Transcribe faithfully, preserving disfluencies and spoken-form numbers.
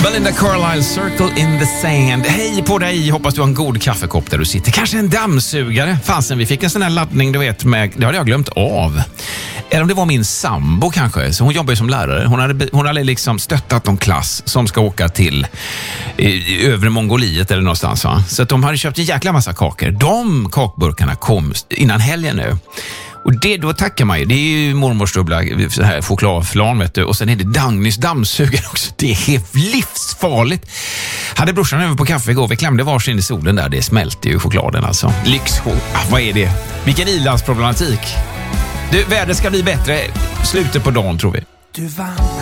Belinda Carlisle, Circle in the Sand. Hej på dig, hoppas du har en god kaffekopp där du sitter. Kanske en dammsugare. Fasen, vi fick en sån här laddning, du vet, med, det hade jag glömt av. Eller om det var min sambo kanske, så hon jobbar ju som lärare. Hon hade, hon hade liksom stöttat någon klass som ska åka till eh, övre Mongoliet eller någonstans, va? Så att de hade köpt en jäkla massa kakor. De kakburkarna kom innan helgen nu. Och det, då tackar man ju. Det är ju mormors dubbla så här chokladflan, vet du. Och sen är det Dagnys dammsugare också. Det är livsfarligt. Hade brorsan över på kaffe igår. Vi klämde varsin i solen där. Det smälter ju chokladen alltså. Lyxchoklad. Ah, vad är det? Vilken ilandsproblematik. Du, vädret ska bli bättre. Slutet på dagen tror vi. Du vann.